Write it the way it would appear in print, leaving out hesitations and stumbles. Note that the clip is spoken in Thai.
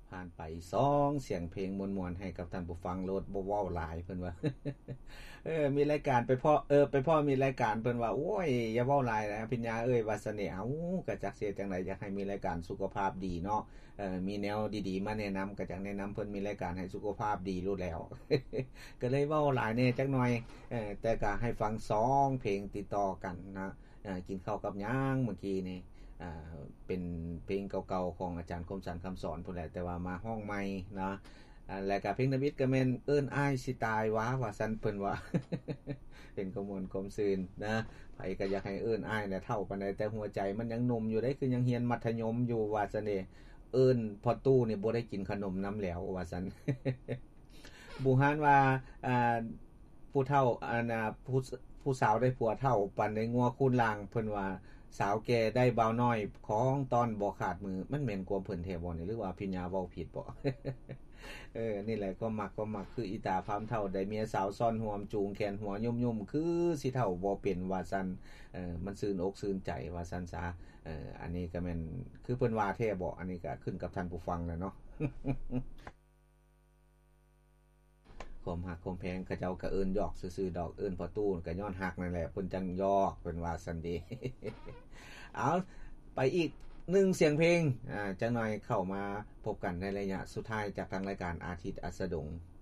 ผ่านไป2เสียงเพลงม่วนๆให้กับท่านผู้ฟังโลดบ่เว้าหลายเพิ่นว่า มีรายการไปพ่อมีรายการเพิ่นว่าโอ้ยอย่าเว้าหลายนะพิญญาว่าเสน่ห์ก็จักสิเฮ็ดจังไดอยากให้มีรายการสุขภาพดีเนาะมีแนวดีๆมาแนะนำก็จักแนะนำเพิ่นมีรายการให้สุขภาพดีรู้แล้ว ก็เลยเว้าหลายแน่จักหน่อยแต่ก็ให้ฟัง2เพลงติดต่อกันนะกินข้าวกับหยังเมื่อกี้นี่เป็นเพลงเก่าๆของอาจารย์คมสันต์คำสอนพุ่นแหละแต่ว่ามาห้องใหม่นะแล้วก็เพลงนวิทย์ก็แม่นเอิ้นอ้ายสิตายวะว่าซั่นเพิ่นว่า เป็นกระมวลกลมซืนนะไผก็อยากให้เอิ้นอ้ายแหละเฒ่าปานใดแต่หัวใจมันยังหนุ่มอยู่เด้คือยังเรียนมัธยมอยู่ว่าซั่นเด้เอิ้นพ่อตู้นี่บ่ได้กินขนมน้ำแล้วว่าซั่น บูฮานว่าผู้เฒ่าผู้สาวได้ผัวเฒ่าปานได้งัวคูนลางเพิ่นว่าสาวแก่ได้บ่าวน้อยของตอนบ่ขาดมือมันแม่นความเพิ่นแท้บ่นี่หรือว่าพิญญาเว้าผิดบ่ นี่แหละก็มักคืออีตาพามเฒ่าได้เมียสาวซ่อนห่วมจูงแขนหัวยุ่มๆคือสิเฒ่าบ่เป็นว่าซั่นมันซื่นอกซื่นใจว่าซั่นซะอันนี้ก็แม่นคือเพิ่นว่าแท้บ่อันนี้ก็ขึ้นกับท่านผู้ฟังแหละเนาะ ความหักความแพงเขาเจ้าก็เอิ้นยอกซื่อๆดอกเอิ้นพ่อตู้ก็ย้อนหักนั่นแหละเพิ่นจังยอกเพิ่นว่าซั่นเด้ เอาไปอีก1เสียงเพลงจักหน่อยเข้ามาพบกันในระยะสุดท้ายจากทางรายการอาทิตย์อัสดง